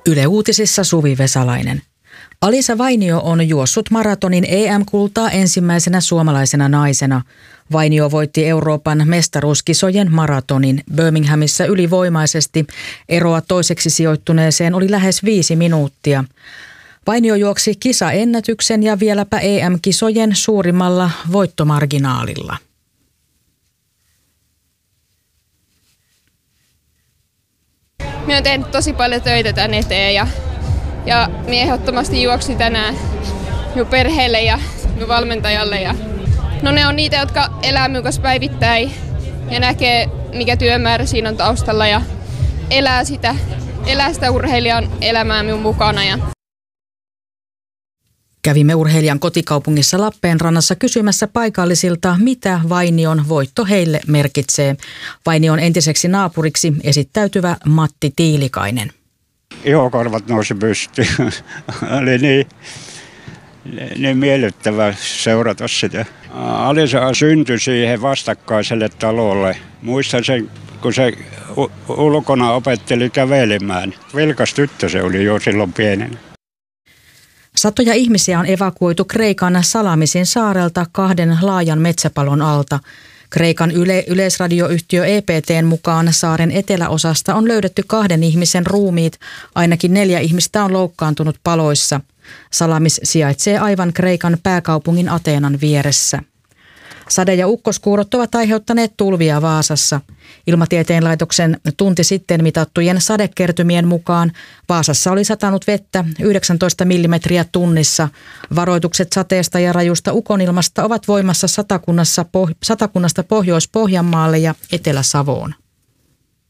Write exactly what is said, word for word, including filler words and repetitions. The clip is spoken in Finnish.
Yle Uutisissa Suvi Vesalainen. Alisa Vainio on juossut maratonin E M-kultaa ensimmäisenä suomalaisena naisena. Vainio voitti Euroopan mestaruuskisojen maratonin Birminghamissa ylivoimaisesti. Eroa toiseksi sijoittuneeseen oli lähes viisi minuuttia. Vainio juoksi kisaennätyksen ja vieläpä E M-kisojen suurimmalla voittomarginaalilla. Minä olen tehnyt tosi paljon töitä tän eteen ja, ja minä ehdottomasti juoksin tänään minun perheelle ja minun valmentajalle. Ja, no ne on niitä, jotka elää minun kanssa päivittäin ja näkee, mikä työmäärä siinä on taustalla ja elää sitä, elää sitä urheilijan elämää minun mukana. Ja. Kävimme urheilijan kotikaupungissa Lappeenrannassa kysymässä paikallisilta, mitä Vainion voitto heille merkitsee. Vainion entiseksi naapuriksi esittäytyvä Matti Tiilikainen. Ihokorvat nousi pystyyn. Oli niin, niin miellyttävä seurata sitä. Alisa syntyi siihen vastakkaiselle talolle. Muistan sen, kun se ulkona opetteli kävelemään. Vilkas tyttö se oli jo silloin pienenä. Satoja ihmisiä on evakuoitu Kreikan Salamisin saarelta kahden laajan metsäpalon alta. Kreikan yle- yleisradioyhtiö E P T:n mukaan saaren eteläosasta on löydetty kahden ihmisen ruumiit. Ainakin neljä ihmistä on loukkaantunut paloissa. Salamis sijaitsee aivan Kreikan pääkaupungin Ateenan vieressä. Sade- ja ukkoskuurot ovat aiheuttaneet tulvia Vaasassa. Ilmatieteen laitoksen tunti sitten mitattujen sadekertymien mukaan Vaasassa oli satanut vettä yhdeksäntoista millimetriä tunnissa. Varoitukset sateesta ja rajusta ukonilmasta ovat voimassa Satakunnassa, Satakunnasta Pohjois-Pohjanmaalle ja Etelä-Savoon.